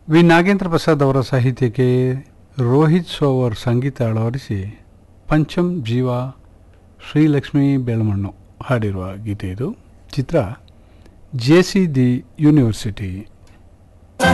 V Nagendra Prasad ಅವರ ಸಾಹಿತ್ಯಕ್ಕೆ Rohit sower ಸಂಗೀತ ಅಳವಡಿಸಿ ಪಂಚಮ್ ಜೀವ ಶ್ರೀಲಕ್ಷ್ಮಿ ಬೆಳಮಣ್ಣು ಹಾಡಿರುವ ಗೀತೆ ಇದು. ಚಿತ್ರ ಜೆ ಸಿ ದಿ ಯೂನಿವರ್ಸಿಟಿ.